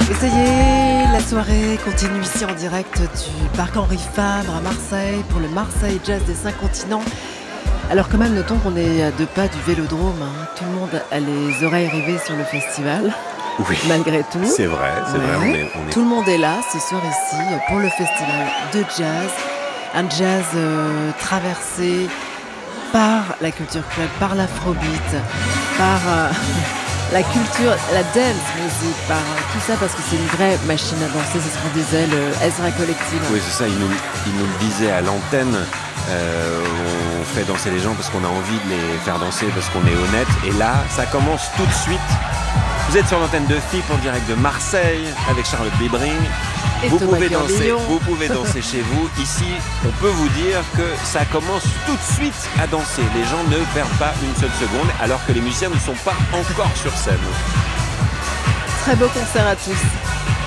Et ça y est, la soirée continue ici en direct du parc Henri Fabre à Marseille pour le Marseille Jazz des 5 continents. Alors quand même, notons qu'on est à 2 pas du Vélodrome, hein. Tout le monde a les oreilles rivées sur le festival, Oui, malgré tout. c'est vrai, Ouais. on est... Tout le monde est là ce soir ici pour le festival de jazz. Un jazz traversé par la culture club, par l'afrobeat, par la culture, la dance music, par tout ça parce que c'est une vraie machine à danser, c'est ce qu'on disait, le Ezra Collective. Oui, c'est ça, il nous le disait à l'antenne, on fait danser les gens parce qu'on a envie de les faire danser, parce qu'on est honnête, et là, ça commence tout de suite. Vous êtes sur l'antenne de FIP en direct de Marseille avec Charlotte Bibring. Et Vous Thomas pouvez danser chez vous. Ici, on peut vous dire que ça commence tout de suite à danser. Les gens ne perdent pas une seule seconde alors que les musiciens ne sont pas encore sur scène. Très beau concert à tous.